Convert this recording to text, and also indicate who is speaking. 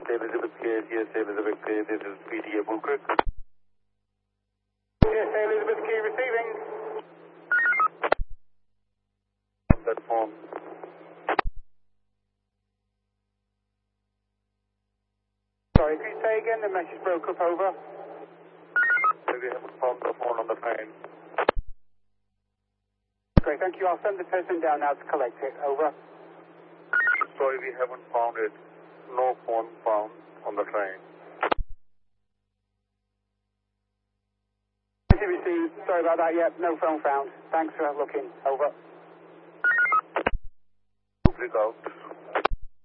Speaker 1: Elizabeth K, yes, Elizabeth K, this is PTA Bullcreek.
Speaker 2: Yes, Elizabeth K receiving.
Speaker 1: On that phone.
Speaker 2: Sorry, can you say again? The message broke up, over.
Speaker 1: We haven't found the phone on the train.
Speaker 2: Great, thank you. I'll send the person down now to collect it, over.
Speaker 1: Sorry, we haven't found it. No phone found on the train.
Speaker 2: Message received. Sorry about that, yeah, no phone found. Thanks for looking, over.
Speaker 1: Look out.